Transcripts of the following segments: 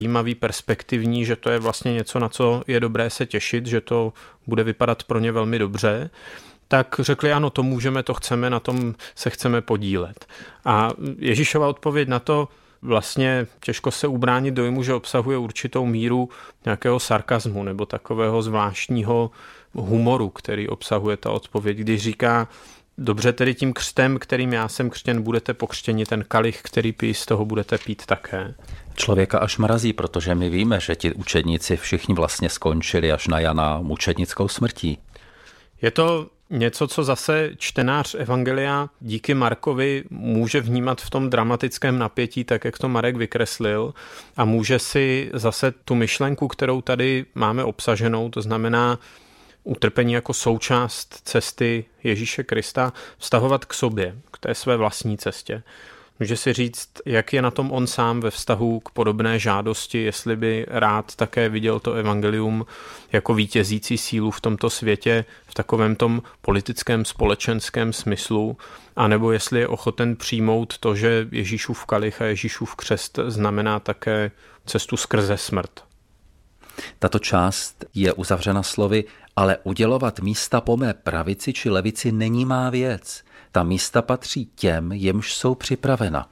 zajímavý, perspektivní, že to je vlastně něco, na co je dobré se těšit, že to bude vypadat pro ně velmi dobře, tak řekli ano, to můžeme, to chceme, na tom se chceme podílet. A Ježíšova odpověď na to vlastně těžko se ubránit dojmu, že obsahuje určitou míru nějakého sarkazmu nebo takového zvláštního humoru, který obsahuje ta odpověď, když říká, dobře, tedy tím křtem, kterým já jsem křtěn, budete pokřtěni, ten kalich, který pijí, z toho budete pít také. Člověka až mrazí, protože my víme, že ti učedníci všichni vlastně skončili až na Jana mučednickou smrtí. Je to něco, co zase čtenář Evangelia díky Markovi může vnímat v tom dramatickém napětí, tak jak to Marek vykreslil, a může si zase tu myšlenku, kterou tady máme obsaženou, to znamená utrpení jako součást cesty Ježíše Krista, vztahovat k sobě, k té své vlastní cestě. Může si říct, jak je na tom on sám ve vztahu k podobné žádosti, jestli by rád také viděl to evangelium jako vítězící sílu v tomto světě, v takovém tom politickém, společenském smyslu, anebo jestli je ochoten přijmout to, že Ježíšův kalich a Ježíšův křest znamená také cestu skrze smrt. Tato část je uzavřena slovy, ale udělovat místa po mé pravici či levici není má věc. Ta místa patří těm, jimž jsou připravena.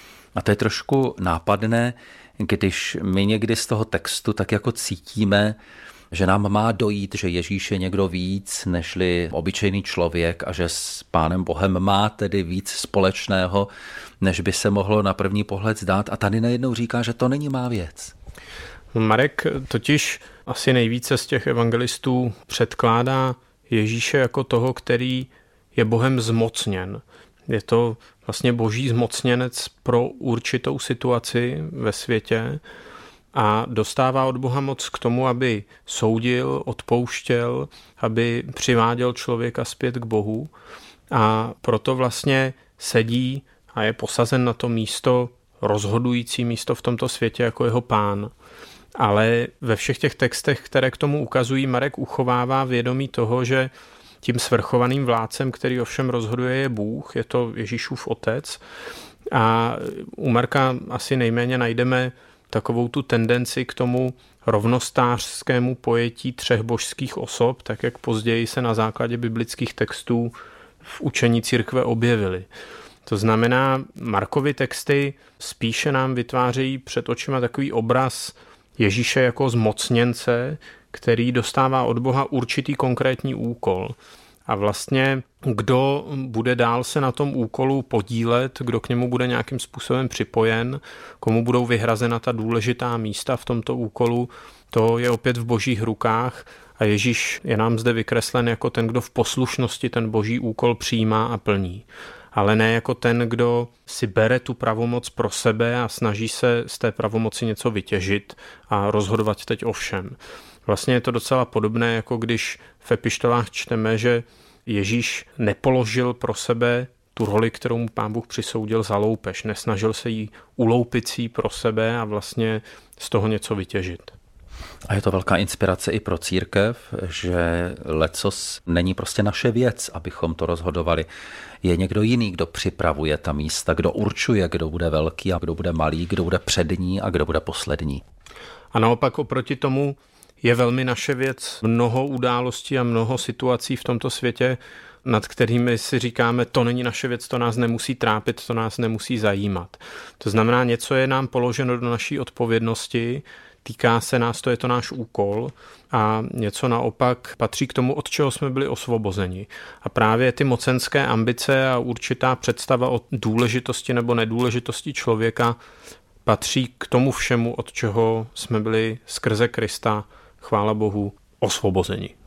A to je trošku nápadné, když my někdy z toho textu tak jako cítíme, že nám má dojít, že Ježíš je někdo víc nežli obyčejný člověk a že s Pánem Bohem má tedy víc společného, než by se mohlo na první pohled zdát. A tady najednou říká, že to není má věc. Marek totiž asi nejvíce z těch evangelistů předkládá Ježíše jako toho, který je Bohem zmocněn. Je to vlastně boží zmocněnec pro určitou situaci ve světě a dostává od Boha moc k tomu, aby soudil, odpouštěl, aby přiváděl člověka zpět k Bohu, a proto vlastně sedí a je posazen na to místo, rozhodující místo v tomto světě jako jeho pán. Ale ve všech těch textech, které k tomu ukazují, Marek uchovává vědomí toho, že tím svrchovaným vládcem, který ovšem rozhoduje, je Bůh, je to Ježíšův otec. A u Marka asi nejméně najdeme takovou tu tendenci k tomu rovnostářskému pojetí třech božských osob, tak jak později se na základě biblických textů v učení církve objevily. To znamená, Markovy texty spíše nám vytvářejí před očima takový obraz Ježíše jako zmocněnce, který dostává od Boha určitý konkrétní úkol. A vlastně kdo bude dál se na tom úkolu podílet, kdo k němu bude nějakým způsobem připojen, komu budou vyhrazena ta důležitá místa v tomto úkolu, to je opět v božích rukách a Ježíš je nám zde vykreslen jako ten, kdo v poslušnosti ten boží úkol přijímá a plní. Ale ne jako ten, kdo si bere tu pravomoc pro sebe a snaží se z té pravomoci něco vytěžit a rozhodovat teď o všem. Vlastně je to docela podobné, jako když v epištolách čteme, že Ježíš nepoložil pro sebe tu roli, kterou mu Pán Bůh přisoudil, za loupež. Nesnažil se jí uloupit si pro sebe a vlastně z toho něco vytěžit. A je to velká inspirace i pro církev, že lecos není prostě naše věc, abychom to rozhodovali. Je někdo jiný, kdo připravuje ta místa, kdo určuje, kdo bude velký a kdo bude malý, kdo bude přední a kdo bude poslední. A naopak oproti tomu je velmi naše věc mnoho událostí a mnoho situací v tomto světě, nad kterými si říkáme, to není naše věc, to nás nemusí trápit, to nás nemusí zajímat. To znamená, něco je nám položeno do naší odpovědnosti, týká se nás, to je to náš úkol, a něco naopak patří k tomu, od čeho jsme byli osvobozeni. A právě ty mocenské ambice a určitá představa o důležitosti nebo nedůležitosti člověka patří k tomu všemu, od čeho jsme byli skrze Krista, chvála Bohu, osvobozeni.